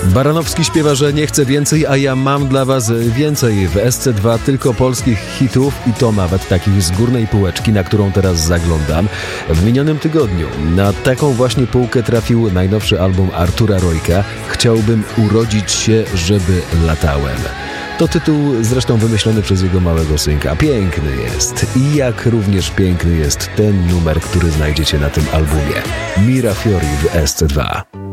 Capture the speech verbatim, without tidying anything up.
Baranowski śpiewa, że nie chce więcej, a ja mam dla was więcej. W S C dwa tylko polskich hitów i to nawet takich z górnej półeczki, na którą teraz zaglądam. W minionym tygodniu na taką właśnie półkę trafił najnowszy album Artura Rojka Chciałbym urodzić się, żeby latałem. To tytuł zresztą wymyślony przez jego małego synka. Piękny jest i jak również piękny jest ten numer, który znajdziecie na tym albumie. Mira Fiori w S C dwa.